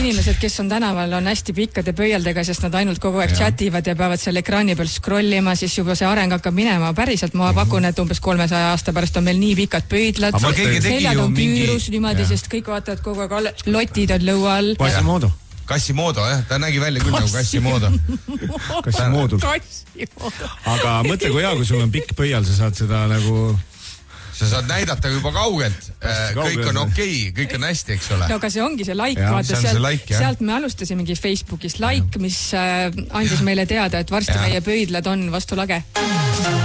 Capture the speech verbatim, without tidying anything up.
inimesed, kes on tänaval, on hästi pikkade pöialdega, sest nad ainult kogu aeg chativad ja peavad seal ekraani peal scrollima, siis juba see areng hakkab minema. Päriselt ma pakun, et umbes kolmesaja aasta pärast on meil nii pikad pöidlad. Seljad on küürus niimoodi, sest kõik vaatavad kogu aeg, lotid on lõua all. Quasimodo. Quasimodo, jah. Ta nägi välja küll nagu Quasimodo. Quasimodo. Aga mõtle, kui hea, kui sul on pikk pöial, sa saad seda nagu... Sa saad näidata juba kaugelt. Kõik on okei, kõik on hästi, eks ole. No aga see ongi see like, vaata, sealt, like, sealt me alustasimegi Facebookis like, mis andis meile teada, et varsti ja. meie pöidlad on vastu lage.